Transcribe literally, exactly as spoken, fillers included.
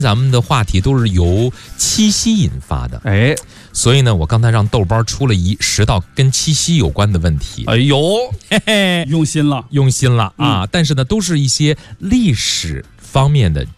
咱们的话题都是由七夕引发的， 哎， 所以呢，我刚才让豆包出了一十道跟七夕有关的问题。 哎呦， 嘿嘿， 用心了， 用心了啊！ 嗯、 但是呢，都是一些历史方面的